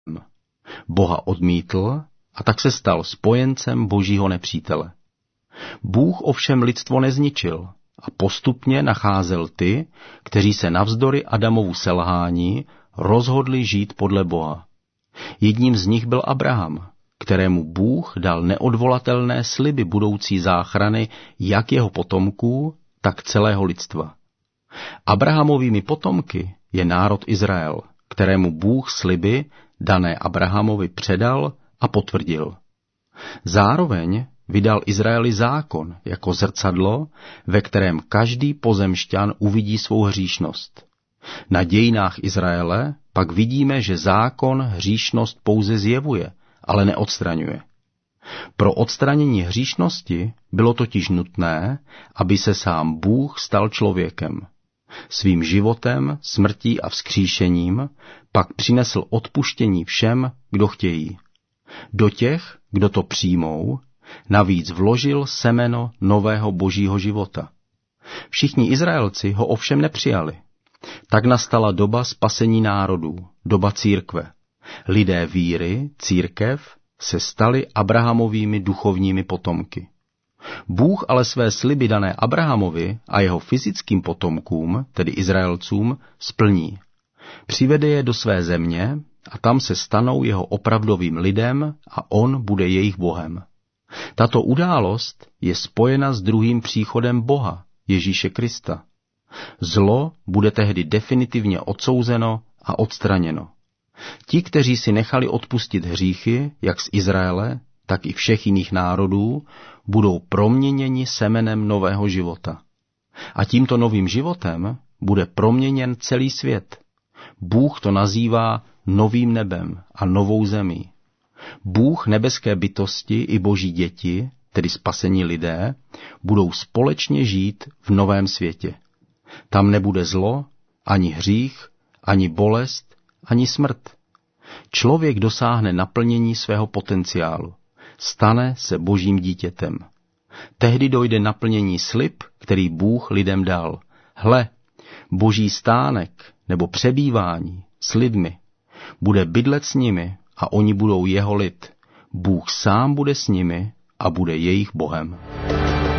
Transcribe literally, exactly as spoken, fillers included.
Boha odmítl a tak se stal spojencem božího nepřítele. Bůh ovšem lidstvo nezničil a postupně nacházel ty, kteří se navzdory Adamovu selhání rozhodli žít podle Boha. Jedním z nich byl Abraham, kterému Bůh dal neodvolatelné sliby budoucí záchrany jak jeho potomků, tak celého lidstva. Abrahamovými potomky je národ Izrael, kterému Bůh sliby dané Abrahamovi předal a potvrdil. Zároveň vydal Izraeli zákon jako zrcadlo, ve kterém každý pozemšťan uvidí svou hříšnost. Na dějinách Izraele pak vidíme, že zákon hříšnost pouze zjevuje, ale neodstraňuje. Pro odstranění hříšnosti bylo totiž nutné, aby se sám Bůh stal člověkem. Svým životem, smrtí a vzkříšením pak přinesl odpuštění všem, kdo chtějí. Do těch, kdo to přijmou, navíc vložil semeno nového božího života. Všichni Izraelci ho ovšem nepřijali. Tak nastala doba spasení národů, doba církve. Lidé víry, církev, se stali Abrahamovými duchovními potomky. Bůh ale své sliby dané Abrahamovi a jeho fyzickým potomkům, tedy Izraelcům, splní. Přivede je do své země a tam se stanou jeho opravdovým lidem a on bude jejich Bohem. Tato událost je spojena s druhým příchodem Boha, Ježíše Krista. Zlo bude tehdy definitivně odsouzeno a odstraněno. Ti, kteří si nechali odpustit hříchy, jak z Izraele, tak i všech jiných národů, budou proměněni semenem nového života. A tímto novým životem bude proměněn celý svět. Bůh to nazývá novým nebem a novou zemí. Bůh, nebeské bytosti i boží děti, tedy spasení lidé, budou společně žít v novém světě. Tam nebude zlo, ani hřích, ani bolest, ani smrt. Člověk dosáhne naplnění svého potenciálu. Stane se božím dítětem. Tehdy dojde naplnění slib, který Bůh lidem dal. Hle, boží stánek nebo přebývání s lidmi bude bydlet s nimi a oni budou jeho lid. Bůh sám bude s nimi a bude jejich Bohem.